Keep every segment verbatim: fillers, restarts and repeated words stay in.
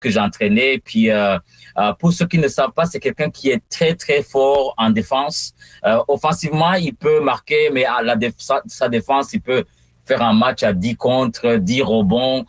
que j'entraînais. Puis euh, euh, pour ceux qui ne savent pas, c'est quelqu'un qui est très très fort en défense. Euh, offensivement, il peut marquer, mais à la déf- sa, sa défense, il peut faire un match à dix contre, dix rebonds.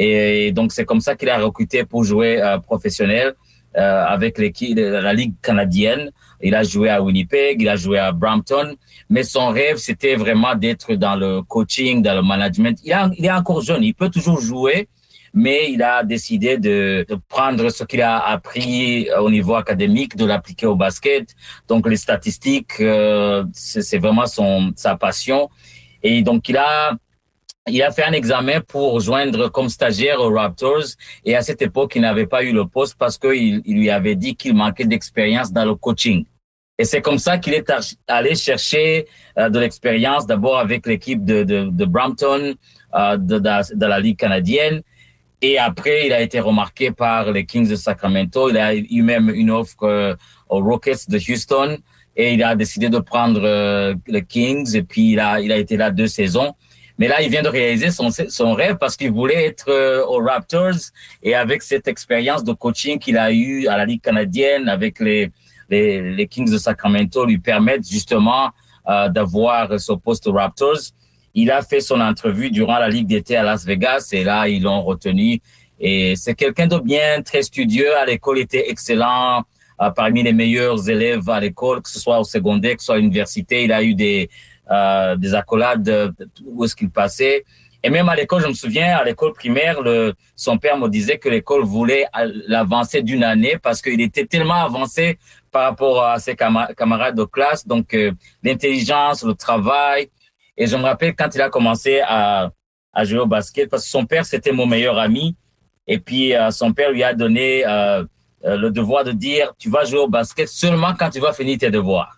Et donc c'est comme ça qu'il a recruté pour jouer euh, professionnel euh, avec l'équipe de la Ligue canadienne. Il a joué à Winnipeg, il a joué à Brampton, mais son rêve c'était vraiment d'être dans le coaching, dans le management. Il, a, il est encore jeune, il peut toujours jouer, mais il a décidé de, de prendre ce qu'il a appris au niveau académique, de l'appliquer au basket. Donc les statistiques, euh, c'est, c'est vraiment son sa passion. Et donc il a Il a fait un examen pour rejoindre comme stagiaire aux Raptors et à cette époque, il n'avait pas eu le poste parce qu'il il lui avait dit qu'il manquait d'expérience dans le coaching. Et c'est comme ça qu'il est allé chercher euh, de l'expérience d'abord avec l'équipe de, de, de Brampton, euh, de, de, de la Ligue canadienne. Et après, il a été remarqué par les Kings de Sacramento. Il a eu même une offre euh, aux Rockets de Houston et il a décidé de prendre euh, les Kings et puis il a, il a été là deux saisons. Mais là, il vient de réaliser son, son rêve parce qu'il voulait être euh, aux Raptors et avec cette expérience de coaching qu'il a eue à la Ligue canadienne avec les, les, les Kings de Sacramento lui permettent justement euh, d'avoir ce poste aux Raptors. Il a fait son entrevue durant la Ligue d'été à Las Vegas et là, ils l'ont retenu. Et c'est quelqu'un de bien, très studieux. À l'école, il était excellent, euh, parmi les meilleurs élèves à l'école, que ce soit au secondaire, que ce soit à l'université. Il a eu des... Euh, des accolades de, de où est-ce qu'il passait. Et même à l'école, je me souviens, à l'école primaire, le, son père me disait que l'école voulait l'avancer d'une année parce qu'il était tellement avancé par rapport à ses cam- camarades de classe. Donc, euh, l'intelligence, le travail. Et je me rappelle quand il a commencé à, à jouer au basket, parce que son père, c'était mon meilleur ami. Et puis, euh, son père lui a donné euh, euh, le devoir de dire, tu vas jouer au basket seulement quand tu vas finir tes devoirs.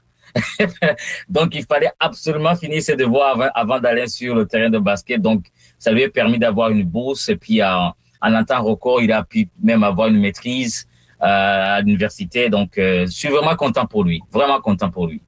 Donc, il fallait absolument finir ses devoirs avant, avant d'aller sur le terrain de basket. Donc, ça lui a permis d'avoir une bourse. Et puis, en, en un temps record, il a pu même avoir une maîtrise euh, à l'université. Donc, euh, je suis vraiment content pour lui. Vraiment content pour lui.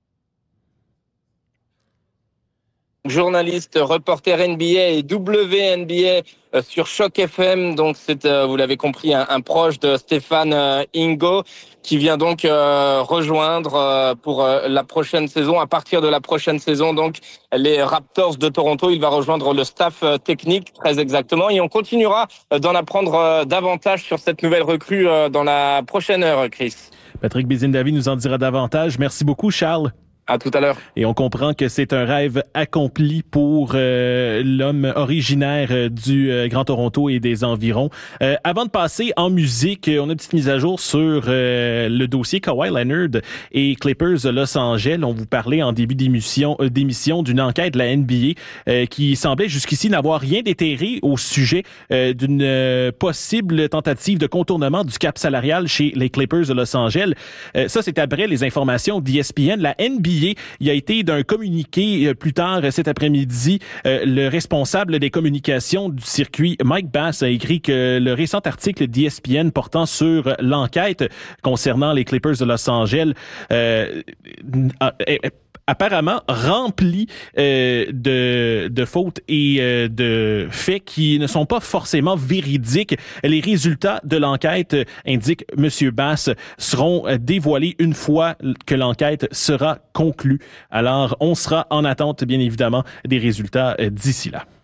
Journaliste, reporter N B A et W N B A sur Choc F M. Donc, c'est, vous l'avez compris, un, un proche de Stéphane Ingo qui vient donc euh, rejoindre euh, pour euh, la prochaine saison. À partir de la prochaine saison, donc, les Raptors de Toronto, il va rejoindre le staff euh, technique, très exactement. Et on continuera d'en apprendre euh, davantage sur cette nouvelle recrue euh, dans la prochaine heure, Chris. Patrick Bézine-Davy nous en dira davantage. Merci beaucoup, Charles. À tout à l'heure. Et on comprend que c'est un rêve accompli pour euh, l'homme originaire euh, du euh, Grand Toronto et des environs. Euh, avant de passer en musique, on a une petite mise à jour sur euh, le dossier Kawhi Leonard et Clippers de Los Angeles. On vous parlait en début d'émission, euh, d'émission d'une enquête de la N B A euh, qui semblait jusqu'ici n'avoir rien déterré au sujet euh, d'une euh, possible tentative de contournement du cap salarial chez les Clippers de Los Angeles. Euh, ça, c'est après les informations d'E S P N. La N B A Il a été d'un communiqué plus tard cet après-midi. Euh, le responsable des communications du circuit, Mike Bass, a écrit que le récent article d'E S P N portant sur l'enquête concernant les Clippers de Los Angeles euh, a, a, apparemment rempli euh, de, de fautes et euh, de faits qui ne sont pas forcément véridiques. Les résultats de l'enquête, indique M. Bass, seront dévoilés une fois que l'enquête sera conclue. Alors, on sera en attente, bien évidemment, des résultats euh, d'ici là.